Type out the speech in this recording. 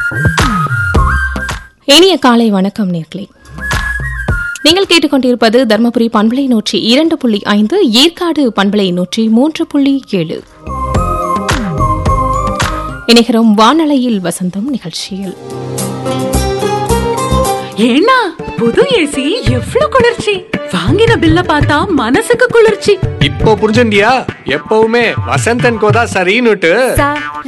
இனிய காலை வணக்கம் நேர்களே. நீங்கள் கேட்டுக்கொண்டிருப்பது தர்மபுரி பண்பலை 102.5, ஏற்காடு பண்பலை 103.7. இணைகிறோம் வானலையில் வசந்தம் நிகழ்ச்சியில். ஏன்னா புது ஏசி எவ்ளோ குளிர்ச்சி, வாங்கின பில்ல பார்த்தா மனசுக்கு குளிர்ச்சி. இப்போ புரிஞ்சுண்டியா? எப்பவுமே வசந்தன் கோதா சரின்னுட்டு.